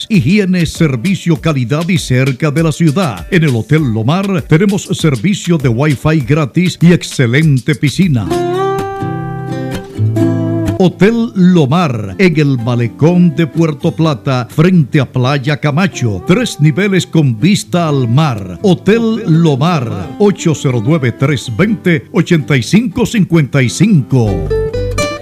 higiene, servicio, calidad y cerca de la ciudad. En el Hotel Lomar tenemos servicio de Wi-Fi gratis y excelente piscina. Hotel Lomar, en el malecón de Puerto Plata, frente a Playa Camacho, 3 niveles con vista al mar. Hotel Lomar, 809-320-8555.